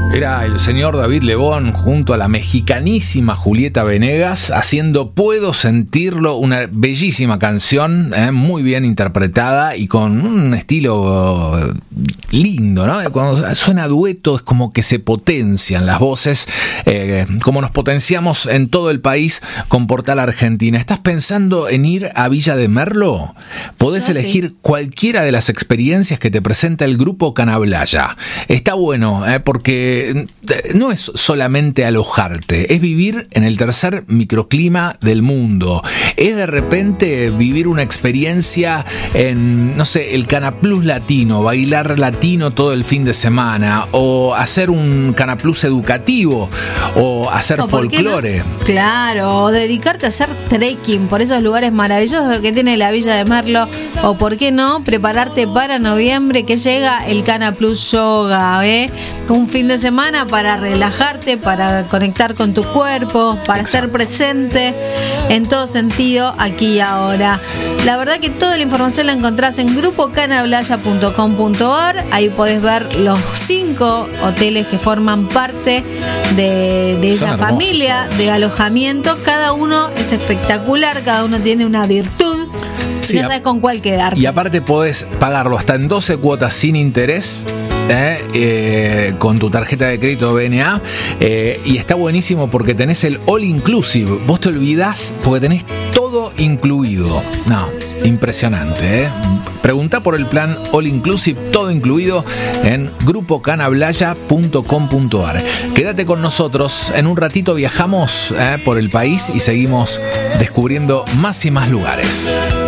Era el señor David Lebón junto a la mexicanísima Julieta Venegas haciendo Puedo Sentirlo, una bellísima canción, muy bien interpretada y con un estilo lindo, ¿no? Cuando suena dueto es como que se potencian las voces, como nos potenciamos en todo el país con Portal Argentina. ¿Estás pensando en ir a Villa de Merlo? Podés elegir cualquiera de las experiencias que te presenta el Grupo Canablaya. Está bueno, porque no es solamente alojarte, es vivir en el tercer microclima del mundo. Es de repente vivir una experiencia en, no sé, el Canaplus latino, bailar latino todo el fin de semana, o hacer un Canaplus educativo, o hacer folclore. No? Claro, o dedicarte a hacer trekking por esos lugares maravillosos que tiene la Villa de Merlo, o por qué no, prepararte para noviembre que llega el Canaplus Yoga, un fin de semana para relajarte, para conectar con tu cuerpo, para ser presente en todo sentido aquí y ahora. La verdad que toda la información la encontrás en grupocanablaya.com.ar. Ahí podés ver los 5 hoteles que forman parte de esa familia de alojamiento. Cada uno es espectacular, cada uno tiene una virtud. Sí, no sabes con cuál quedarte. Y aparte podés pagarlo hasta en 12 cuotas sin interés. Con tu tarjeta de crédito BNA, y está buenísimo porque tenés el all inclusive. Vos te olvidás porque tenés todo incluido. No, impresionante. Preguntá por el plan all inclusive, todo incluido en grupocanablaya.com.ar. Quédate con nosotros, en un ratito viajamos por el país y seguimos descubriendo más y más lugares.